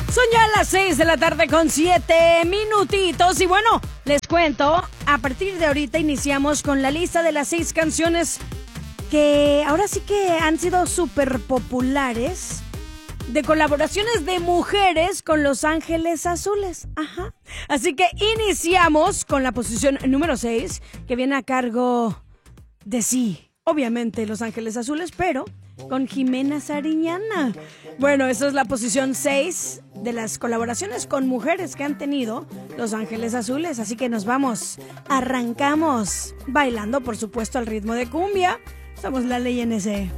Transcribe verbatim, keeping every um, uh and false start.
Son ya las seis de la tarde con siete minutitos y bueno, les cuento, a partir de ahorita iniciamos con la lista de las seis canciones que ahora sí que han sido súper populares de colaboraciones de mujeres con Los Ángeles Azules. Ajá. Así que iniciamos con la posición número seis, que viene a cargo de sí, obviamente Los Ángeles Azules, pero con Jimena Sariñana. Bueno, esa es la posición seis de las colaboraciones con mujeres que han tenido Los Ángeles Azules. Así que nos vamos, arrancamos bailando, por supuesto, al ritmo de cumbia. Somos La Ley N S.